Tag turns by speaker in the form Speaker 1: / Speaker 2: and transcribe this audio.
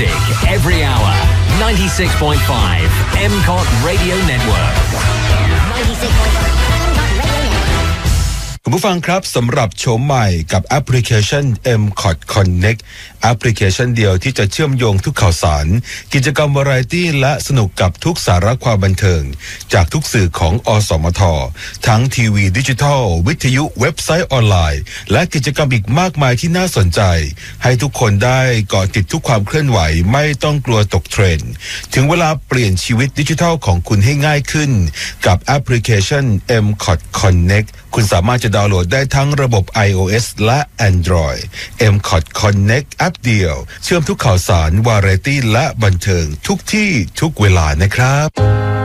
Speaker 1: music every hour. 96.5 MCOT Radio Network. 96.5
Speaker 2: คุณผู้ฟังครับสำหรับโฉมใหม่กับแอปพลิเคชัน MCOT Connect แอปพลิเคชันเดียวที่จะเชื่อมโยงทุกข่าวสารกิจกรรมวาไรตี้และสนุกกับทุกสาระความบันเทิงจากทุกสื่อของอสมททั้งทีวีดิจิทัลวิทยุเว็บไซต์ออนไลน์และกิจกรรมอีกมากมายที่น่าสนใจให้ทุกคนได้เกาะติดทุกความเคลื่อนไหวไม่ต้องกลัวตกเทรนด์ถึงเวลาเปลี่ยนชีวิตดิจิทัลของคุณให้ง่ายขึ้นกับแอปพลิเคชัน MCOT Connect คุณสามารถจะดาวน์โหลดได้ทั้งระบบ iOS และ Android MCOT Connect แอปเดียวเชื่อมทุกข่าวสารวาไรตี้และบันเทิงทุกที่ทุกเวลานะครับ